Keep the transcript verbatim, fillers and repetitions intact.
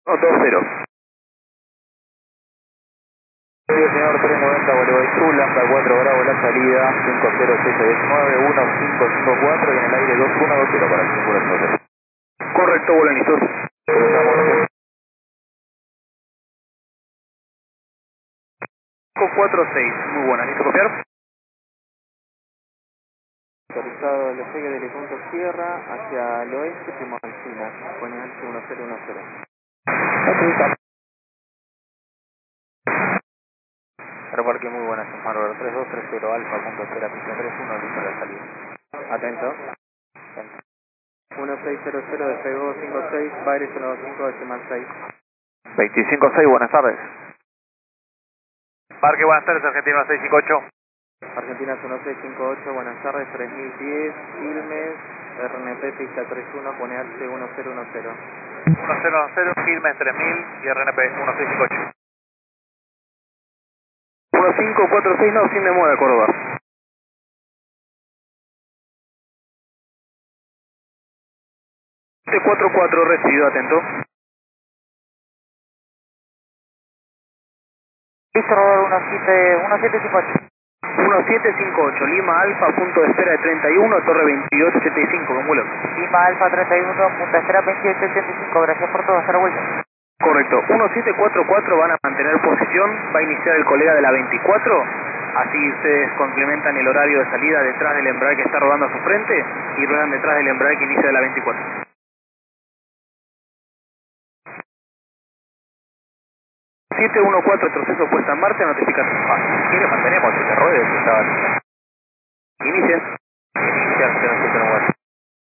uno dos cero. Sí, señor, trescientos noventa, Bolívar Sur, Lambda cuatro Bravo, la salida cinco cero seis diecinueve, uno cinco cinco cuatro y en el aire dos uno dos cero para el cinco cero. Correcto, vuelo listo. cinco cuatro seis, muy buena, ¿listo copiar? Autorizado el despegue del punto Sierra hacia el oeste, primo Alcina, con el uno cero uno cero. Aeroparque muy buena, Marvel tres dos tres cero Alfa, punto cero, pista tres uno, listo la salida. Atento. Atento. uno seis cero cero, despegó cinco seis, Baires uno dos cinco, decimal seis. veinticinco seis, buenas tardes. Parque, buenas tardes, Argentina seis cinco ocho. Argentina uno seis cinco ocho, buenas tardes, tres mil diez, Quilmes, R N P, pista tres uno, pone alce uno cero uno cero. uno cero uno cero, Quilmes tres mil y R N P uno seis cinco ocho. uno cinco cuatro seis, no, sin demora, Córdoba. siete cuatro cuatro, recibido, atento. Listo, Rodolfo, uno siete cinco ocho. uno siete cinco ocho, Lima Alfa, punto de espera de treinta y uno, Torre veintiocho ochenta y cinco, con vuelo. Lima Alfa treinta y uno, punta espera veintiocho ochenta y cinco, gracias por todo, hasta la vuelta. Correcto, uno siete cuatro cuatro van a mantener posición, va a iniciar el colega de la veinticuatro, así ustedes complementan el horario de salida detrás del Embraer que está rodando a su frente y ruedan detrás del Embraer que inicia de la veinticuatro. siete uno cuatro, proceso puesta en marcha, notificación. Ah, si quiere mantenemos el que ruede, que estaba... Inicia. Iniciar cero siete nueve.